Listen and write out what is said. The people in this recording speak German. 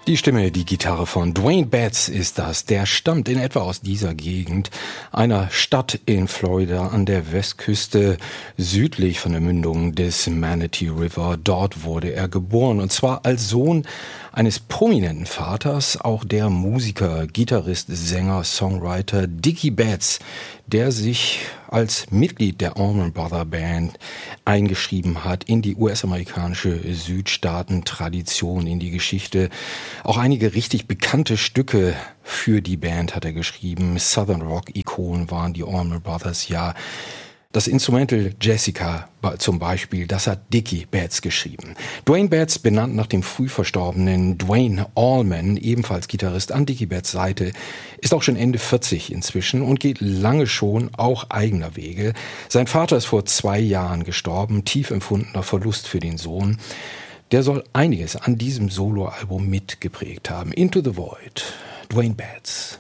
Die Stimme, die Gitarre von Dwayne Betts ist das. Der stammt in etwa aus dieser Gegend, einer Stadt in Florida an der Westküste, südlich von der Mündung des Manatee River. Dort wurde er geboren, und zwar als Sohn eines prominenten Vaters, auch der Musiker, Gitarrist, Sänger, Songwriter Dickie Betts, der sich als Mitglied der Allman Brothers Band eingeschrieben hat in die US-amerikanische Südstaaten-Tradition, in die Geschichte. Auch einige richtig bekannte Stücke für die Band hat er geschrieben. Southern Rock-Ikonen waren die Allman Brothers, ja. Das Instrumental Jessica zum Beispiel, das hat Dickie Betts geschrieben. Dwayne Betts, benannt nach dem früh verstorbenen Duane Allman, ebenfalls Gitarrist an Dickie Betts Seite, ist auch schon Ende 40 inzwischen und geht lange schon auch eigener Wege. Sein Vater ist vor 2 Jahren gestorben, tief empfundener Verlust für den Sohn. Der soll einiges an diesem Soloalbum mitgeprägt haben. Into the Void, Dwayne Betts.